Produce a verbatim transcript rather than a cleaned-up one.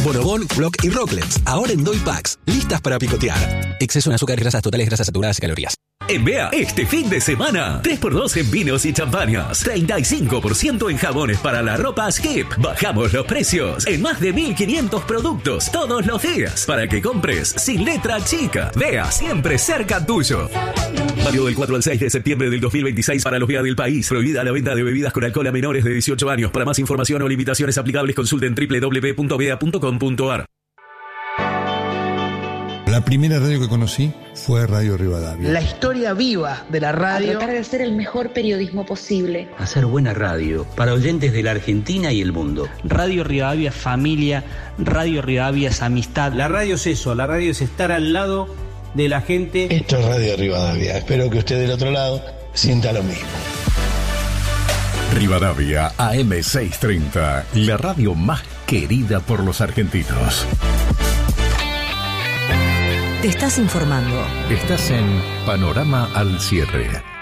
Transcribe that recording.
Bonobón, Block y Rocklets. Ahora en Doy Packs. Listas para picotear. Exceso en azúcar, grasas totales, grasas saturadas y calorías. En B E A, este fin de semana, tres por dos en vinos y champañas, treinta y cinco por ciento en jabones para la ropa Skip. Bajamos los precios en más de mil quinientos productos todos los días para que compres sin letra chica. B E A, siempre cerca tuyo. Válido del cuatro al seis de septiembre del dos mil veintiséis para los B E A del país. Prohibida la venta de bebidas con alcohol a menores de dieciocho años. Para más información o limitaciones aplicables, consulten doble u doble u doble u punto b e a punto com punto a r. La primera radio que conocí fue Radio Rivadavia. La historia viva de la radio. A tratar de hacer el mejor periodismo posible. Hacer buena radio para oyentes de la Argentina y el mundo. Radio Rivadavia es familia, Radio Rivadavia es amistad. La radio es eso, la radio es estar al lado de la gente. Esto es Radio Rivadavia. Espero que usted del otro lado sienta lo mismo. Rivadavia A M seiscientos treinta, la radio más querida por los argentinos. Te estás informando. Estás en Panorama al Cierre.